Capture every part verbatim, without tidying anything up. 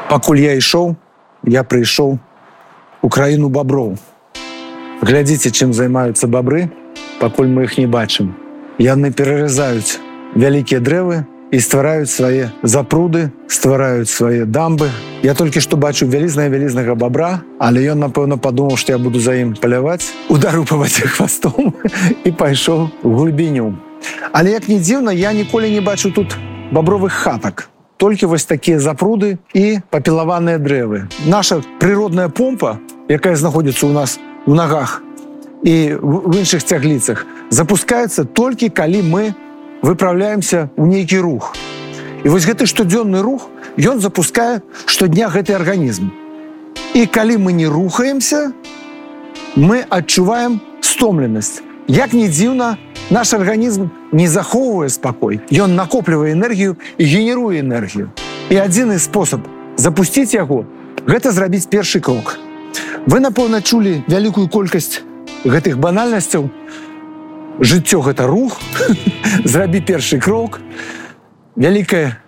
Пакуль я ішоў, я прыйшоў у краіну баброў. Глядзіце, чым займаюцца бабры, пакуль мы іх не бачым. Яны пераразаюць вялікія дрэвы і ствараюць свае запруды, ствараюць свае дамбы. Я толькі што бачу вялізнага-вялізнага бабра, але ён, напэўна, падумаў, што я буду за ім паляваць, ударыў па вадзе хвастом і пайшоў у глыбіню. Але, як ні дзіўна, я ніколі не бачу тут бабровых хатак. Толькі вось такія запруды і папілаваныя дрэвы. Наша прыродная помпа, якая знаходзіцца ў нас у нагах і в іншых цягліцах, запускаецца толькі калі мы выпраўляемся ў нейкі рух. І вось гэты штодзённы рух, ён запускае штодня гэты арганізм. І калі мы не рухаемся, мы адчуваем стомленасць. Як ні дзіўна, наш арганізм не захоўвае спакой. Ён накоплівае энергію і генеруе энергію. І адзіны спосаб запусціць яго – гэта зрабіць першы крок. Вы, напэўна, чулі вялікую колькасць гэтых банальнасцяў. Жыццё – гэта рух, зрабі першы крок. Вялікая,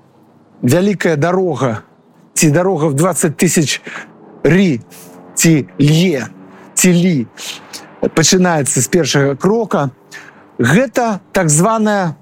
вялікая дарога, ці дарога в дваццаць тысяч рі, ці лье, ці лі, пачынаецца з першага крока. Гэта так званая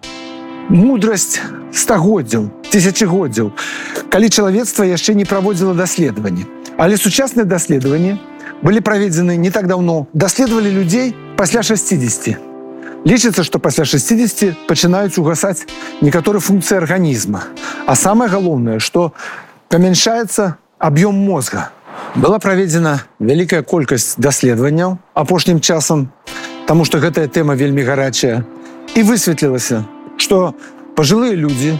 мудрасць стагоддзяў, тысячагоддзяў, калі чалавецтва яшчэ не праводзіла даследаванні. Але сучасныя даследаванні былі праведзены не так даўно. Даследавалі людзей пасля шасцідзесяці. Лічыцца, што пасля шасцідзесяці пачынаюць угасаць некаторыя функцыі арганізма. А самае галоўнае, што памяншаецца аб'ём мозга. Была праведзена вялікая колькасць даследаванняў апошнім часам, таму што гэтая тэма вельмі гарачая. І высветлілася, што пажылыя людзі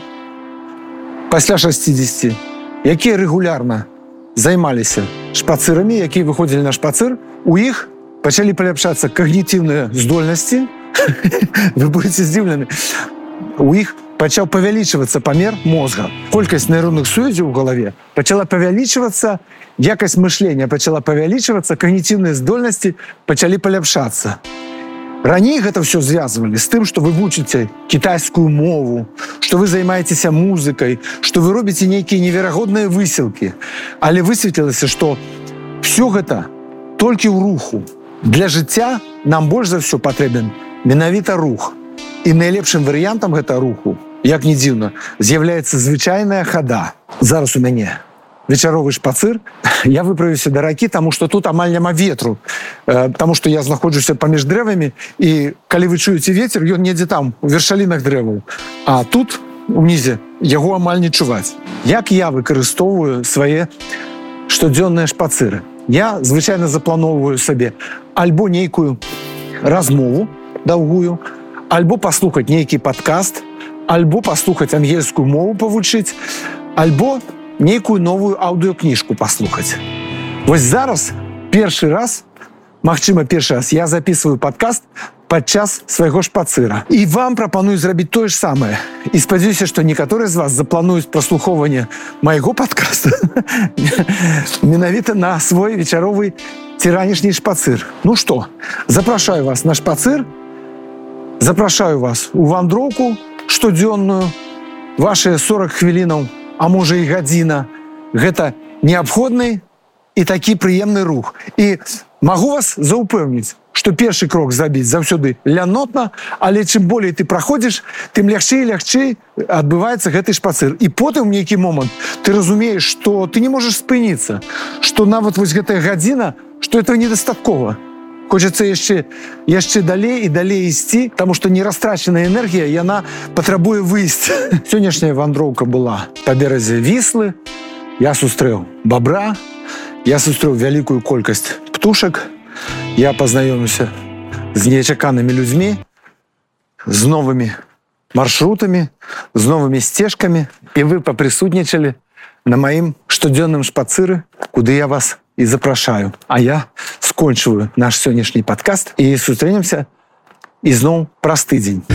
пасля шасцідзесяці, якія рэгулярна займаліся шпацырамі, якія выходзілі на шпацыр, у іх пачалі паляпшацца когнітыўныя здольнасці. Вы будете здзіўлены. У іх пачаў павялічвацца памер мозга. Колькасць нейронных сувязяў у галаве пачала павялічвацца, якасць мышлення пачала павялічвацца, когнітыўныя здольнасці пачалі паляпшацца. Раней гэта ўсё звязвалі з тым, што вы вучыце кітайскую мову, што вы займаецеся музыкай, што вы робіце нейкія неверагодныя высілкі. Але высветлілася, што ўсё гэта толькі ў руху. Для жыцця нам больш за ўсё патрэбен менавіта рух. І найлепшым варыянтам гэта руху, як ні дзіўна, з'яўляецца звычайная хада. Зараз у мяне вечаровы шпацыр. Я выправіўся да ракі, таму што тут амаль няма ветру. Таму што я знаходжуся паміж дрэвамі, і калі вы чуеце вецер, ён недзе там, у вершалінах дрэваў. А тут, унізе, яго амаль не чуваць. Як я выкарыстоўваю свае штодзённыя шпацыры? Я звычайна запланоўваю сабе альбо нейкую размову даўгую, альбо паслухаць нейкі падкаст, альбо паслухаць ангельскую мову павучыць, альбо нейкую новую аўдыёкніжку паслухаць. Вось зараз першы раз, магчыма, першы раз я записываю падкаст падчас свайго шпацыра. І вам прапаную зрабіць тое ж самае. І спадзяюся, што некаторыя з вас заплануюць праслухоўванне майго падкаста менавіта на свой вечаровы ці ранішні шпацыр. Ну што, запрашаю вас на шпацыр, запрашаю вас у вандроўку штодзённую, вашыя сорок хвілінаў, а можа і гадзіна. Гэта неабходны і такі прыемны рух. І магу вас заўпэўніць, што першы крок зрабіць заўсёды лянотна, але чым болей ты праходзіш, тым лягчэй і лягчэй адбываецца гэты шпацыр. І потым у нейкі момант ты разумееш, што ты не можаш спыніцца, што нават вось гэтая гадзіна, што этого недастаткова. Хочацца яшчэ, яшчэ далей і далей ісці, таму што нерастрачаная энергія, яна патрабуе выйсці. Сённяшняя вандроўка была па беразе Віслы. Я сустрэў бабра, я сустрэў вялікую колькасць птушак, я пазнаёміўся з нечаканымі людзьмі, з новымі маршрутамі, з новымі сцежкамі, і вы папрысутнічалі на маім штодзённым шпацыры, куды я вас і запрашаю. А я скончываю наш сённяшні падкаст і сустрэнемся ізноў праз тыдзень.